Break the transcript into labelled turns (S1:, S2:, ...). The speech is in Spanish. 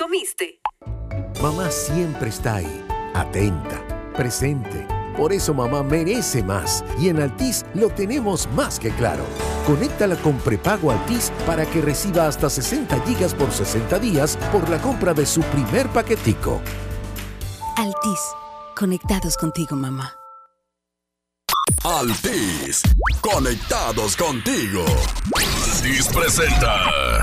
S1: comiste.
S2: Mamá siempre está ahí, atenta, presente. Por eso mamá merece más y en Altis lo tenemos más que claro. Conéctala con prepago Altis para que reciba hasta 60 gigas por 60 días por la compra de su primer paquetico.
S3: Altis, conectados contigo, mamá.
S4: Altis, conectados contigo. Altis presenta